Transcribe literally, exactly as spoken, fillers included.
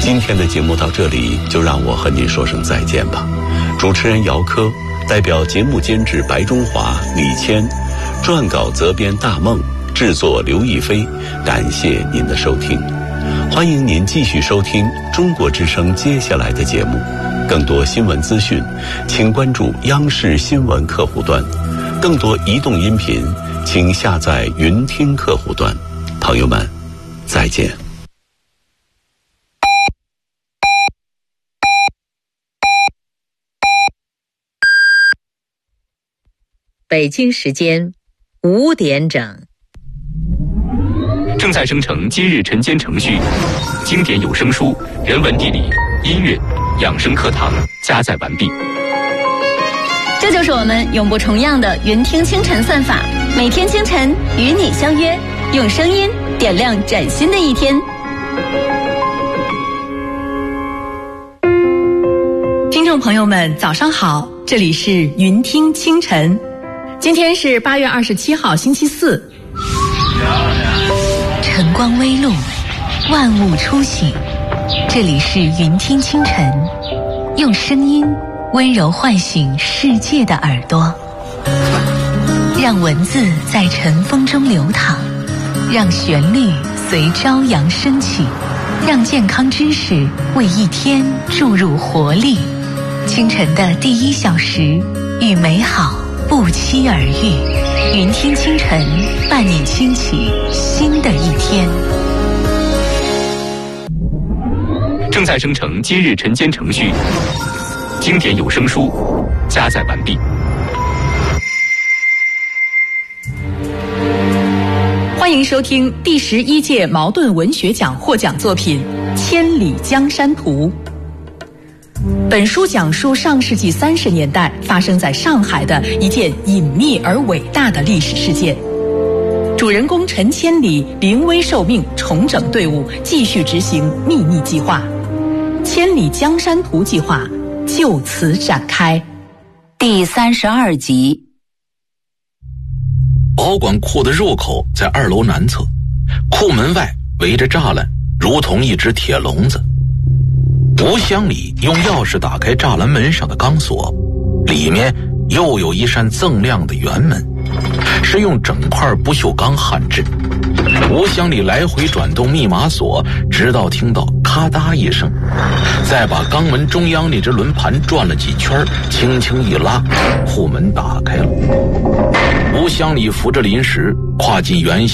今天的节目到这里，就让我和您说声再见吧。主持人姚科，代表节目监制白中华、李谦，撰稿责编大梦，制作刘亦菲，感谢您的收听。欢迎您继续收听中国之声接下来的节目。更多新闻资讯，请关注央视新闻客户端。更多移动音频，请下载云听客户端。朋友们，再见。 北京时间五点整。 正在生成今日晨间程序，经典有声书、人文地理、音乐、养生课堂加载完毕。 这就是我们永不重样的云听清晨算法，每天清晨与你相约，用声音点亮崭新的一天。 听众朋友们，早上好，这里是云听清晨。今天是八月二十七号，星期四。 晨光微露，万物初醒。这里是云听清晨，用声音温柔唤醒世界的耳朵，让文字在晨风中流淌，让旋律随朝阳升起，让健康知识为一天注入活力。清晨的第一小时，与美好不期而遇，云听清晨，伴你轻启新的一天。 正在生成今日晨间程序，经典有声书加载完毕。 欢迎收听第十一届茅盾文学奖获奖作品《千里江山图》。本书讲述上世纪三十年代发生在上海的一件隐秘而伟大的历史事件。主人公陈千里临危受命，重整队伍，继续执行秘密计划。千里江山图计划就此展开。 第三十二集。 保管库的入口在二楼南侧，库门外围着栅栏，如同一只铁笼子。吴乡里用钥匙打开栅栏门上的钢索，里面又有一扇锃亮的圆门，是用整块不锈钢焊制。吴乡里来回转动密码锁，直到听到咔嗒一声，再把钢门中央那只轮盘转了几圈，轻轻一拉，库门打开了。吴乡里扶着临时跨进圆